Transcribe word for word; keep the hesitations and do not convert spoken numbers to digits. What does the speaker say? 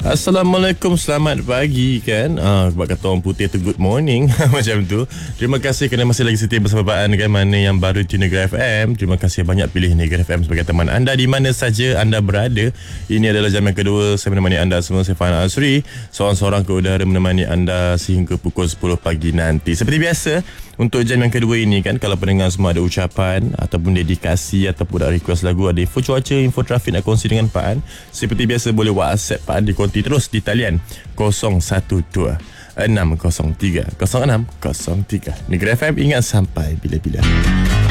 Assalamualaikum, selamat pagi kan. Ah, buat kata orang putih tu good morning macam tu. Terima kasih kerana masih lagi setia bersama Pak An kan. Mana yang baru tune Negra F M, terima kasih banyak pilih Negra F M sebagai teman anda di mana saja anda berada. Ini adalah jam yang kedua saya menemani anda semua. Saya Fahana Asri, seorang-seorang ke udara menemani anda sehingga pukul sepuluh pagi nanti. Seperti biasa, untuk jam yang kedua ini kan, kalau pendengar semua ada ucapan ataupun dedikasi ataupun ada request lagu, ada info cuaca, info trafik nak kongsi dengan Pak An, seperti biasa boleh WhatsApp Pak An, dikonti terus di talian kosong satu dua enam kosong tiga kosong enam kosong tiga. Negra F M, ingat sampai bila-bila.